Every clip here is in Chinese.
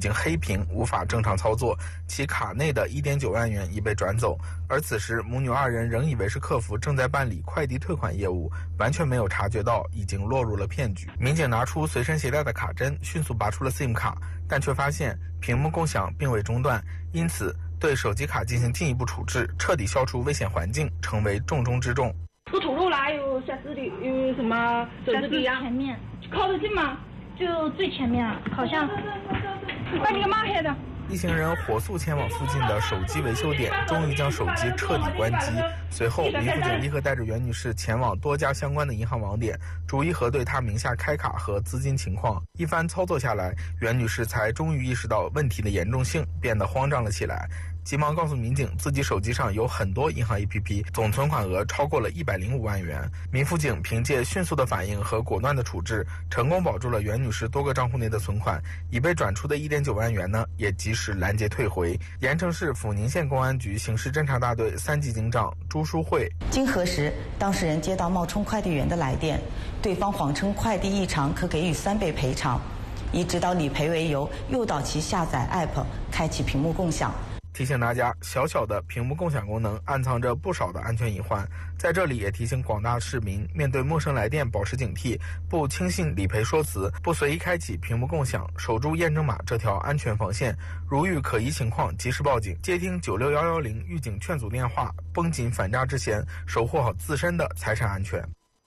经黑屏，无法正常操作，其卡内的 1.9 万元已被转走。而此时母女二人仍以为是客服正在办理快递退款业务，完全没有察觉到已经落入了骗局。民警拿出随身携带的卡针，迅速拔出了 SIM 卡，但却发现屏幕共享并未中断，因此对手机卡进行进一步处置，彻底消除危险环境，成为重中之重。 不吐露啦，有显示的，有什么手指的呀？ 前面靠得近吗？ 就最前面啊，好像。 把你个马黑的。 一行人火速前往附近的手机维修点，终于将手机彻底关机。随后，民辅警立刻带着袁女士前往多家相关的银行网点，逐一核对她名下开卡和资金情况。一番操作下来，袁女士才终于意识到问题的严重性，变得慌张了起来。急忙告诉民警，自己手机上有很多银行 APP， 总存款额超过了105万元。民辅警凭借迅速的反应和果断的处置，成功保住了袁女士多个账户内的存款，已被转出的1.9万元呢，也及时拦截退回。盐城市阜宁县公安局刑事侦查大队3级警长朱淑慧， 经核实，当事人接到冒充快递员的来电，对方谎称快递异常可给予3倍赔偿，以指导理赔为由，诱导其下载 App， 开启屏幕共享。 提醒大家，小小的屏幕共享功能暗藏着不少的安全隐患。在这里也提醒广大市民，面对陌生来电保持警惕，不轻信理赔说辞，不随意开启屏幕共享，守住验证码这条安全防线。如遇可疑情况，及时报警，接听96110预警劝阻电话，绷紧反诈之弦，守护好自身的财产安全。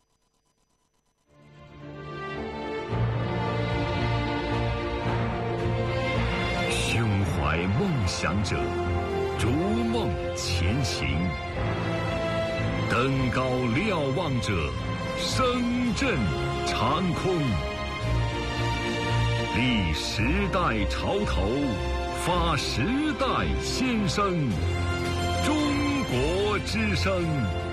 胸怀梦想者，逐梦前行；登高瞭望者，声震长空。立时代潮头，发时代先声。中国之声。